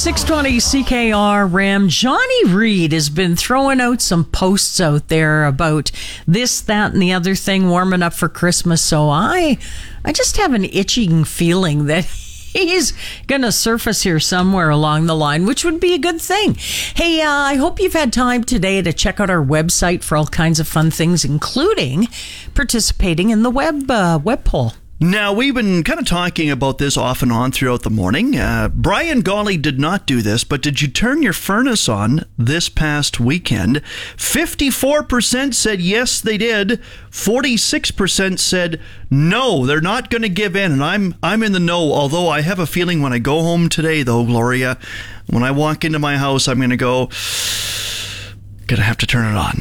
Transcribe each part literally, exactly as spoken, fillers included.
six twenty C K R Ram. Johnny Reed has been throwing out some posts out there about this, that, and the other thing, warming up for Christmas. So I, I just have an itching feeling that he's going to surface here somewhere along the line, which would be a good thing. Hey, uh, I hope you've had time today to check out our website for all kinds of fun things, including participating in the web uh, web poll. Now, we've been kind of talking about this off and on throughout the morning. Uh, Brian Golly did not do this, but did you turn your furnace on this past weekend? fifty-four percent said yes, they did. forty-six percent said no, they're not going to give in. And I'm I'm in the no, although I have a feeling when I go home today, though, Gloria, when I walk into my house, I'm going to go, going to have to turn it on.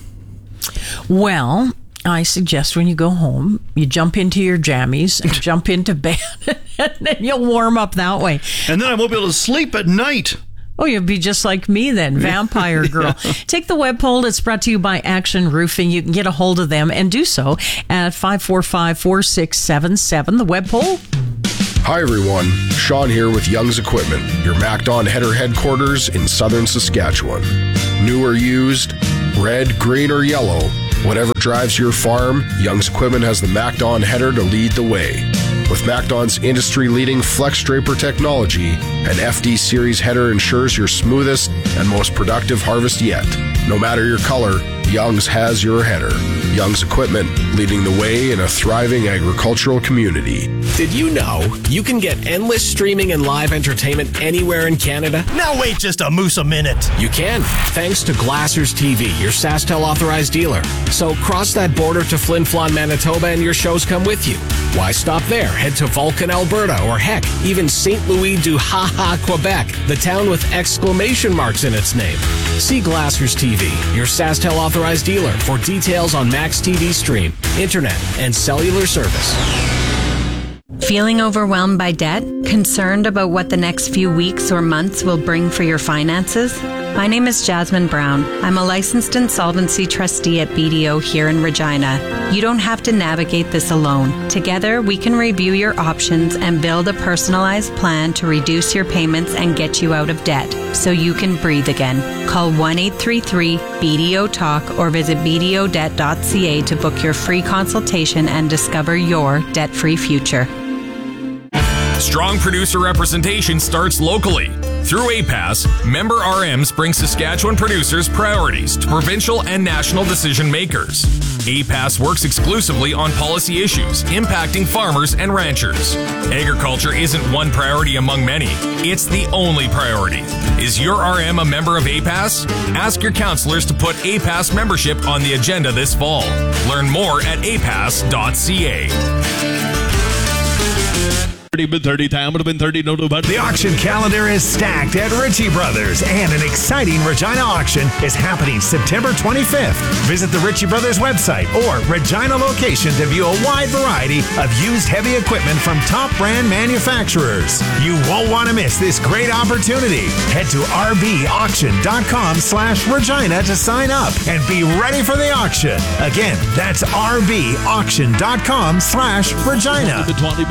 Well, I suggest when you go home, you jump into your jammies and jump into bed, and then you'll warm up that way. And then I won't be able to sleep at night. Oh, you'll be just like me then, vampire girl. Yeah. Take the web poll. It's brought to you by Action Roofing. You can get a hold of them and do so at five four five, four six seven seven. The web poll. Hi everyone, Sean here with Young's Equipment, your MacDon header headquarters in southern Saskatchewan. New or used, red, green, or yellow, whatever drives your farm, Young's Equipment has the MacDon header to lead the way. With MacDon's industry-leading Flex Draper technology, an F D Series header ensures your smoothest and most productive harvest yet. No matter your color, Young's has your header. Young's Equipment, leading the way in a thriving agricultural community. Did you know you can get endless streaming and live entertainment anywhere in Canada? Now wait just a moose a minute. You can, thanks to Glassers T V, your SaskTel authorized dealer. So cross that border to Flin Flon, Manitoba, and your shows come with you. Why stop there? Head to Vulcan, Alberta, or heck, even Saint Louis du Ha-Ha, Quebec, the town with exclamation marks in its name. See Glassers T V, your SaskTel authorized dealer, for details on Max T V Stream, internet, and cellular service. Feeling overwhelmed by debt? Concerned about what the next few weeks or months will bring for your finances? My name is Jasmine Brown. I'm a licensed insolvency trustee at B D O here in Regina. You don't have to navigate this alone. Together, we can review your options and build a personalized plan to reduce your payments and get you out of debt so you can breathe again. Call one eight three three B D O talk or visit b d o debt dot c a to book your free consultation and discover your debt-free future. Strong producer representation starts locally. Through A P A S, member R Ms bring Saskatchewan producers priorities to provincial and national decision makers. A P A S works exclusively on policy issues impacting farmers and ranchers. Agriculture isn't one priority among many. It's the only priority. Is your R M a member of A P A S? Ask your counselors to put A P A S membership on the agenda this fall. Learn more at a p a s dot c a. The auction calendar is stacked at Ritchie Brothers, and an exciting Regina auction is happening September twenty-fifth. Visit the Ritchie Brothers website or Regina location to view a wide variety of used heavy equipment from top brand manufacturers. You won't want to miss this great opportunity. Head to r b auction dot com slash Regina to sign up and be ready for the auction. Again, that's r b auction dot com slash Regina.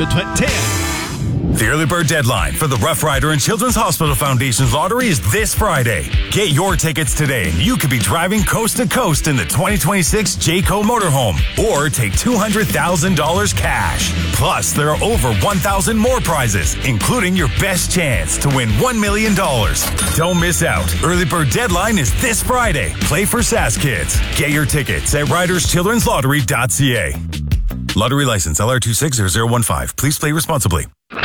The early bird deadline for the Rough Rider and Children's Hospital Foundation's lottery is this Friday. Get your tickets today and you could be driving coast to coast in the twenty twenty-six Jayco motorhome or take two hundred thousand dollars cash. Plus, there are over one thousand more prizes, including your best chance to win one million dollars. Don't miss out. Early bird deadline is this Friday. Play for Sask Kids. Get your tickets at riders children's lottery dot c a. Lottery license L R two six zero zero one five. Please play responsibly.